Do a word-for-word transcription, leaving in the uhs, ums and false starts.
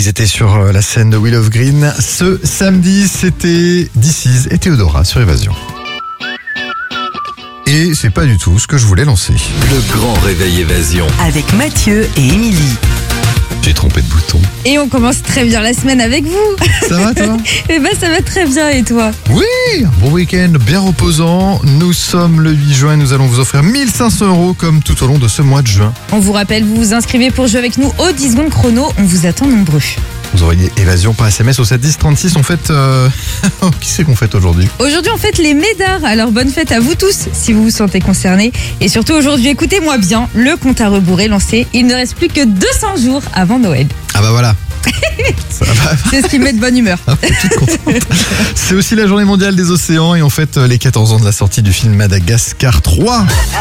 Ils étaient sur euh, la scène de Willow Green. Ce samedi, c'était This Is et Théodora sur Évasion. Et c'est pas du tout ce que je voulais lancer. Le grand réveil Évasion. Avec Mathieu et Émilie. J'ai trompé de bouton. Et on commence très bien la semaine avec vous. Ça va toi? Eh ben ça va très bien, et toi? Oui, bon week-end bien reposant. Nous sommes le huit juin et nous allons vous offrir mille cinq cents euros comme tout au long de ce mois de juin. On vous rappelle, vous vous inscrivez pour jouer avec nous au dix secondes chrono. On vous attend nombreux. Vous envoyez Évasion par S M S au sept dix trente-six. On fête... Euh... Qui c'est qu'on fête aujourd'hui? Aujourd'hui, on fête les Médards. Alors bonne fête à vous tous si vous vous sentez concernés. Et surtout aujourd'hui, écoutez-moi bien, le compte à rebours est lancé. Il ne reste plus que deux cents jours avant Noël. Ah bah voilà. Ça va. C'est ce qui me met de bonne humeur. Toute contente. C'est aussi la journée mondiale des océans et on fête les quatorze ans de la sortie du film Madagascar trois.